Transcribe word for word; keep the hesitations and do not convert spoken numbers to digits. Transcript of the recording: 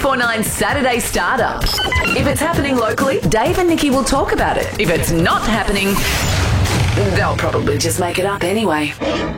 four nine Saturday Starter. If it's happening locally, Dave and Nikki will talk about it. If it's not happening, they'll probably just make it up anyway.